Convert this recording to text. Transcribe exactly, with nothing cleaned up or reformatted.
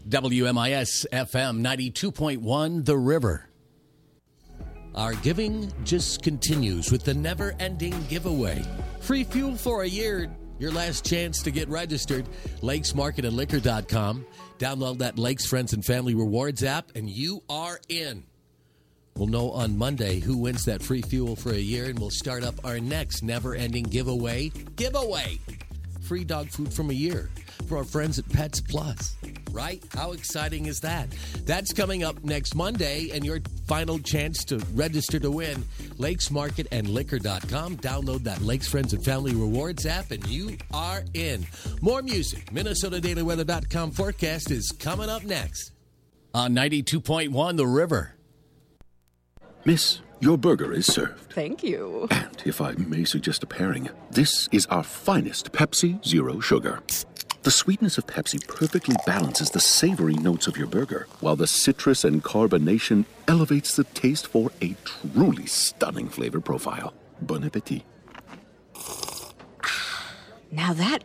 W M I S F M ninety-two point one, The River. Our giving just continues with the never-ending giveaway. Free fuel for a year. Your last chance to get registered. Lakes Market and Liquor dot com. Download that Lakes Friends and Family Rewards app, and you are in. We'll know on Monday who wins that free fuel for a year, and we'll start up our next never-ending giveaway. Giveaway! Free dog food from a year for our friends at Pets Plus. Right? How exciting is that? That's coming up next Monday, and your final chance to register to win, Lakes Market and Liquor dot com. Download that Lakes Friends and Family Rewards app, and you are in. More music. Minnesota Daily Weather dot com forecast is coming up next. On ninety-two point one, The River. Miss, your burger is served. Thank you. And if I may suggest a pairing, this is our finest Pepsi Zero Sugar. The sweetness of Pepsi perfectly balances the savory notes of your burger, while the citrus and carbonation elevates the taste for a truly stunning flavor profile. Bon appetit. Now that